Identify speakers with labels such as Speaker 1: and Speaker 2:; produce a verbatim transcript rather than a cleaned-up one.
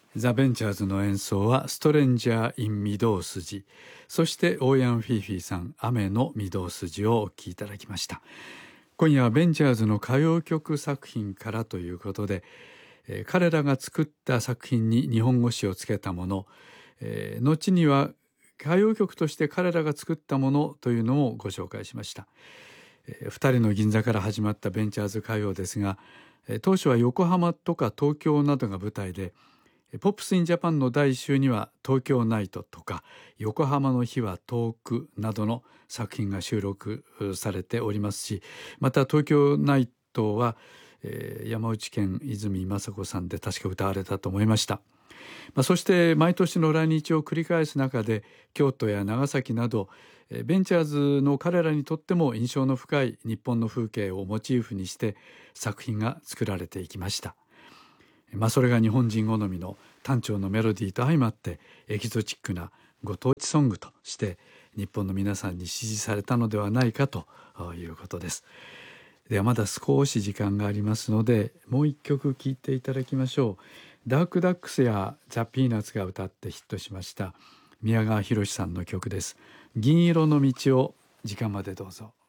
Speaker 1: ザ・ベンチャーズの演奏はストレンジャー・イン・御堂筋、そしてオーヤン・フィーフィーさん雨の御堂筋をお聴きいただきました。今夜はベンチャーズの歌謡曲作品からということで、えー、彼らが作った作品に日本語詞をつけたもの、えー、後には歌謡曲として彼らが作ったものというのをご紹介しました。えー、二人の銀座から始まったベンチャーズ歌謡ですが、えー、当初は横浜とか東京などが舞台で、ポップス・イン・ジャパンのだいいっ週には東京ナイトとか横浜の日は遠くなどの作品が収録されておりますし、また東京ナイトは、えー、山内健泉雅子さんで確か歌われたと思いました。まあ、そして毎年の来日を繰り返す中で京都や長崎などベンチャーズの彼らにとっても印象の深い日本の風景をモチーフにして作品が作られていきました。まあ、それが日本人好みの単調のメロディーと相まってエキゾチックなご当地ソングとして日本の皆さんに支持されたのではないかということです。ではまだ少し時間がありますのでもう一曲聴いていただきましょう。ダークダックスやザ・ピーナッツが歌ってヒットしました宮川博さんの曲です。銀色の道を時間までどうぞ。